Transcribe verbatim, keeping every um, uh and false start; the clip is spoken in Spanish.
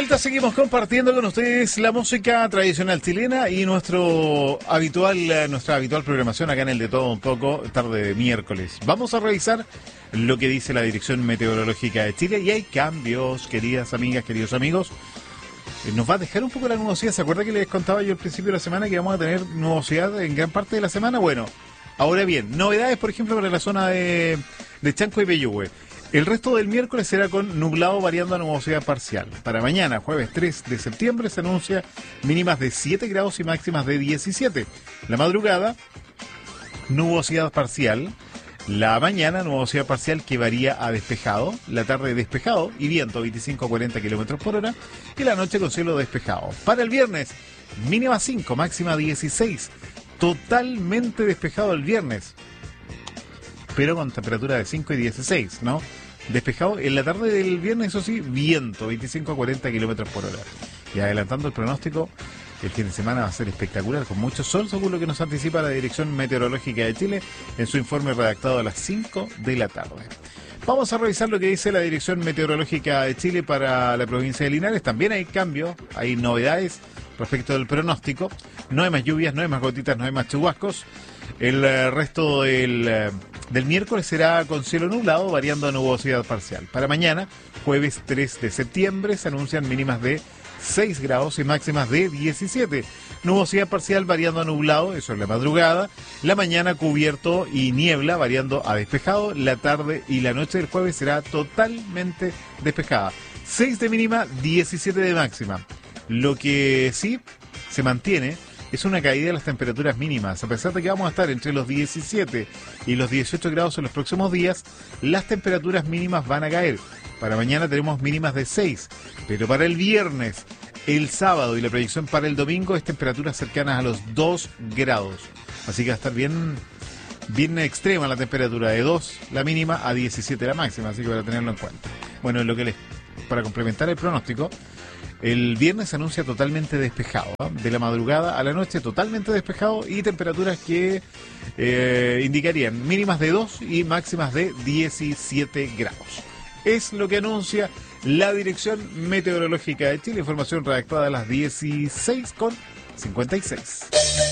vuelta, seguimos compartiendo con ustedes la música tradicional chilena y nuestro habitual, nuestra habitual programación acá en el De Todo Un Poco, tarde de miércoles. Vamos a revisar lo que dice la Dirección Meteorológica de Chile y hay cambios, queridas amigas, queridos amigos. Nos va a dejar un poco la nubosidad. ¿Se acuerda que les contaba yo al principio de la semana que vamos a tener nubosidad en gran parte de la semana? Bueno, ahora bien, novedades, por ejemplo, para la zona de, de Chanco y Peyúgue. El resto del miércoles será con nublado variando a nubosidad parcial. Para mañana, jueves tres de septiembre, se anuncia mínimas de siete grados y máximas de diecisiete. La madrugada, nubosidad parcial. La mañana, nubosidad parcial que varía a despejado. La tarde, despejado y viento veinticinco a cuarenta kilómetros por hora. Y la noche con cielo despejado. Para el viernes, mínima cinco, máxima dieciséis. Totalmente despejado el viernes, pero con temperatura de cinco y dieciséis, ¿no? Despejado en la tarde del viernes, eso sí, viento, veinticinco a cuarenta kilómetros por hora. Y adelantando el pronóstico, el fin de semana va a ser espectacular, con mucho sol, según lo que nos anticipa la Dirección Meteorológica de Chile en su informe redactado a las cinco de la tarde. Vamos a revisar lo que dice la Dirección Meteorológica de Chile para la provincia de Linares. También hay cambios, hay novedades respecto del pronóstico. No hay más lluvias, no hay más gotitas, no hay más chubascos. El uh, resto del, uh, del miércoles será con cielo nublado, variando a nubosidad parcial. Para mañana, jueves tres de septiembre, se anuncian mínimas de seis grados y máximas de diecisiete. Nubosidad parcial variando a nublado, eso es la madrugada. La mañana cubierto y niebla, variando a despejado. La tarde y la noche del jueves será totalmente despejada. seis de mínima, diecisiete de máxima. Lo que sí se mantiene es una caída de las temperaturas mínimas. A pesar de que vamos a estar entre los diecisiete y los dieciocho grados en los próximos días, las temperaturas mínimas van a caer. Para mañana tenemos mínimas de seis, pero para el viernes, el sábado y la proyección para el domingo es temperaturas cercanas a los dos grados. Así que va a estar bien, bien extrema la temperatura, de dos la mínima a diecisiete la máxima, así que para tenerlo en cuenta. Bueno, en lo que les, para complementar el pronóstico, el viernes se anuncia totalmente despejado, ¿eh? De la madrugada a la noche totalmente despejado y temperaturas que eh, indicarían mínimas de dos y máximas de diecisiete grados. Es lo que anuncia la Dirección Meteorológica de Chile, información redactada a las dieciséis con cincuenta y seis.